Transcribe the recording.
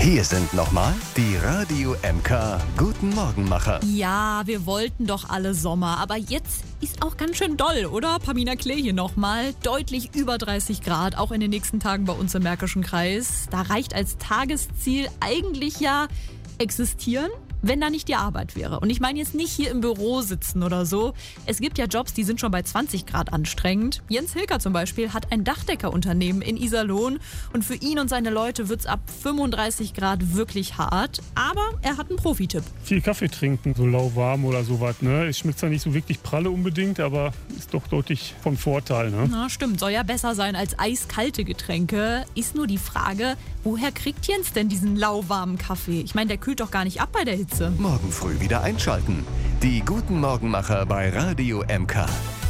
Hier sind nochmal die Radio MK Guten Morgenmacher. Ja, wir wollten doch alle Sommer, aber jetzt ist auch ganz schön doll, oder? Pamina Klee hier nochmal. Deutlich über 30 Grad, auch in den nächsten Tagen bei uns im Märkischen Kreis. Da reicht als Tagesziel eigentlich ja existieren, wenn da nicht die Arbeit wäre. Und ich meine jetzt nicht hier im Büro sitzen oder so. Es gibt ja Jobs, die sind schon bei 20 Grad anstrengend. Jens Hilker zum Beispiel hat ein Dachdeckerunternehmen in Iserlohn und für ihn und seine Leute wird's ab 35 Grad wirklich hart. Aber er hat einen Profitipp. Viel Kaffee trinken, so lauwarm oder sowas. Ne? Es schmeckt zwar nicht so wirklich pralle unbedingt, aber ist doch deutlich von Vorteil. Ne? Na, stimmt, soll ja besser sein als eiskalte Getränke. Ist nur die Frage, woher kriegt Jens denn diesen lauwarmen Kaffee? Ich meine, der kühlt doch gar nicht ab bei der Hitze. Morgen früh wieder einschalten. Die Guten Morgenmacher bei Radio MK.